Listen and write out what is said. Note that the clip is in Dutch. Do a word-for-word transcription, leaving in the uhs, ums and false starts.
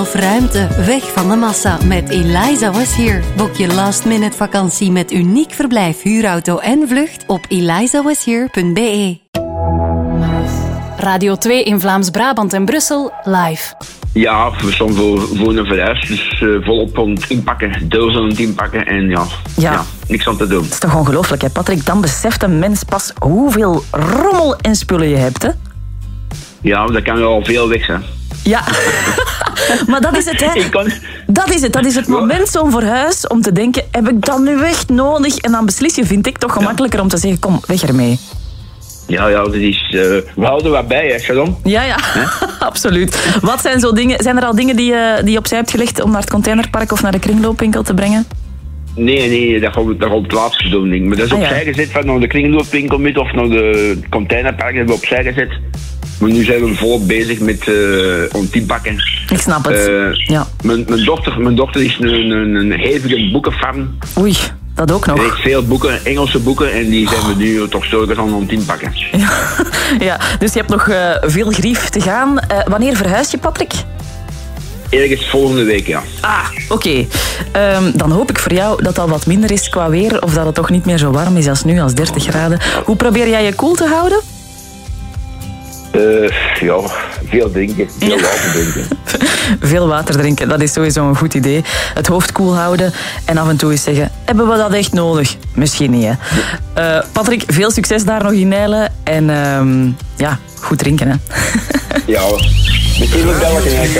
Of ruimte, weg van de massa met Eliza Was Here. Boek je last minute vakantie met uniek verblijf, huurauto en vlucht op eliza was here punt b e. Radio twee in Vlaams-Brabant en Brussel, live. Ja, we staan voor, voor een verhuis, dus uh, volop aan het inpakken, dozen aan het inpakken en ja, Ja. ja, niks aan te doen. Dat is toch ongelooflijk, hè, Patrick? Dan beseft een mens pas hoeveel rommel en spullen je hebt, hè? Ja, dat kan wel veel weg zijn. Ja, maar dat is het, hè? Ik kan... Dat is het, dat is het moment zo'n verhuis om te denken, heb ik dat nu echt nodig? En dan beslis je, vind ik, toch gemakkelijker om te zeggen, kom, weg ermee. Ja, ja, dat is... Uh, we houden wat bij, hè, Sharon? Ja, ja, absoluut. Wat zijn zo dingen, zijn er al dingen die je, die je opzij hebt gelegd om naar het containerpark of naar de kringloopwinkel te brengen? Nee, nee, dat gaan we, dat gaan we het laatste doen, denk ik. Maar dat is Ah, opzij ja. gezet van naar de kringloopwinkel met of naar de containerpark hebben we opzij gezet. Maar nu zijn we volop bezig met uh, om het inpakken. Ik snap het, Uh, ja. Mijn, mijn, dochter, mijn dochter is een, een, een hevige boekenfan. Oei, dat ook Ze nog. heeft veel boeken, Engelse boeken, en die zijn we nu toch zo gaan om het inpakken. Ja, ja, dus je hebt nog uh, veel grief te gaan. Uh, wanneer verhuis je, Patrick? Ergens volgende week, ja. Ah, oké. Okay. Um, dan hoop ik voor jou dat het al wat minder is qua weer, of dat het toch niet meer zo warm is als nu, als dertig graden. Hoe probeer jij je koel te houden? Uh, ja, veel drinken. Veel water drinken. Veel water drinken, dat is sowieso een goed idee. Het hoofd koel houden en af en toe eens zeggen, hebben we dat echt nodig? Misschien niet, hè. Uh, Patrick, veel succes daar nog in Nijlen. En um, ja, goed drinken, hè. Ja, misschien wel bellen.